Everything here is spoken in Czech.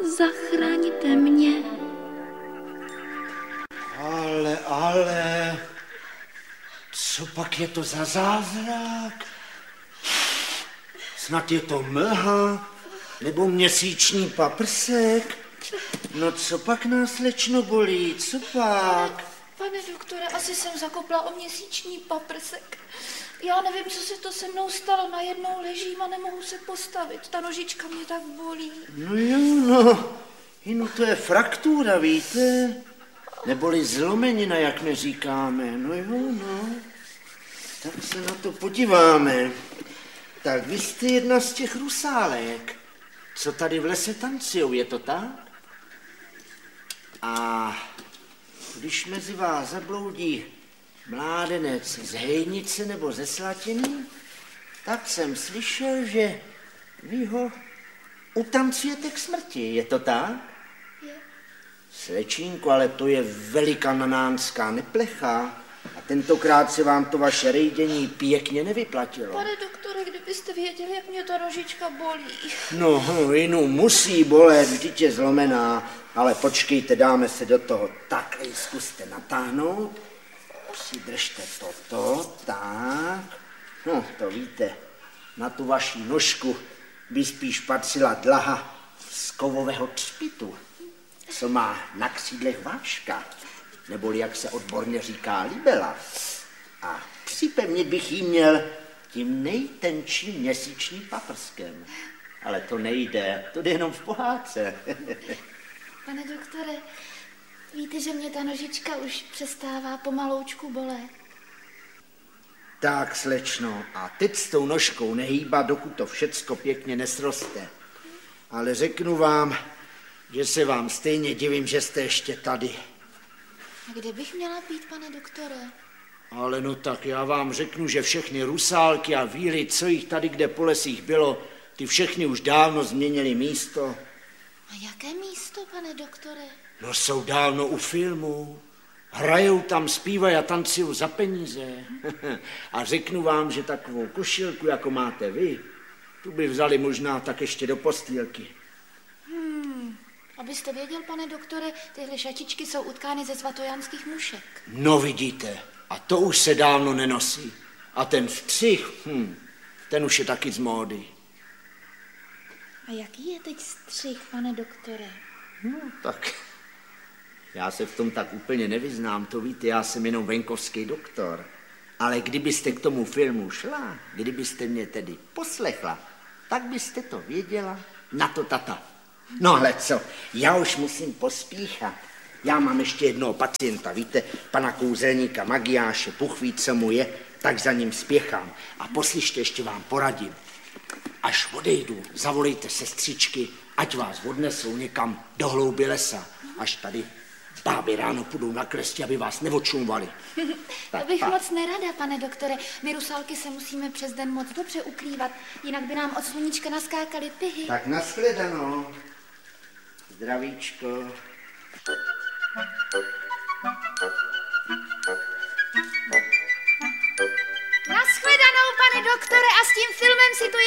Zachraňte mě. Ale, co pak je to za zázrak? Snad je to mlha, nebo měsíční paprsek? No co pak nás, slečno, bolí, co pak? Pane doktore, asi jsem zakopla o měsíční paprsek. Já nevím, co se to se mnou stalo. Najednou ležím a nemohu se postavit. Ta nožička mě tak bolí. No jo, no to je fraktura, víte? Neboli zlomenina, jak my říkáme. No jo, no. Tak se na to podíváme. Tak vy jste jedna z těch rusálek, co tady v lese tancujou, je to tak? A když mezi vás zabloudí mládenec z Hejnice nebo ze Slatiny, tak jsem slyšel, že vy ho utancujete k smrti, je to tak? Je. Slečínku, ale to je velikanánská neplecha a tentokrát se vám to vaše rejdění pěkně nevyplatilo. Pane doktore, kdybyste věděli, jak mě ta nožička bolí. No, Inu, musí bolet, vždyť je zlomená, ale počkejte, dáme se do toho. Takhle zkuste natáhnout. Přidržte toto, tak. No, to víte, na tu vaši nožku by spíš patřila dlaha z kovového třpitu, co má na křídlech váška, neboli jak se odborně říká libela. A připevnit bych jí měl tím nejtenčím měsíčním paprskem. Ale to nejde, to jde jenom v pohádce. Pane doktore, víte, že mě ta nožička už přestává pomaloučku bolet? Tak, slečno, a teď s tou nožkou nehýbat, dokud to všecko pěkně nesroste. Ale řeknu vám, že se vám stejně divím, že jste ještě tady. A kde bych měla být, pane doktore? Ale no tak já vám řeknu, že všechny rusálky a víly, co jich tady kde po lesích bylo, ty všechny už dávno změnili místo. A jaké místo, pane doktore? No jsou dávno u filmu. Hrajou tam, zpívají a tancují za peníze. A řeknu vám, že takovou košilku, jako máte vy, tu by vzali možná tak ještě do postýlky. Abyste věděl, pane doktore, tyhle šatičky jsou utkány ze svatojanských mušek. No vidíte, a to už se dávno nenosí. A ten střih, ten už je taky z módy. A jaký je teď střih, pane doktore? No tak, já se v tom tak úplně nevyznám, to víte, já jsem jenom venkovský doktor. Ale kdybyste k tomu filmu šla, kdybyste mě tedy poslechla, tak byste to věděla na to tata. No ale co, já už musím pospíchat. Já mám ještě jednoho pacienta, víte, pana kouzelníka Magiáše, Bůh ví, co mu je, tak za ním spěchám. A poslyšte, ještě vám poradím. Až odejdu, zavolejte sestřičky, ať vás odnesou někam do hlouby lesa, až tady báby ráno půjdou na klesti, aby vás neočumvali. To bych moc nerada, pane doktore. My rusálky se musíme přes den moc dobře ukrývat, jinak by nám od sluníčka naskákaly pihy. Tak nashledanou. Zdravíčko. Nashledanou, pane doktore, a s tím filmem si tu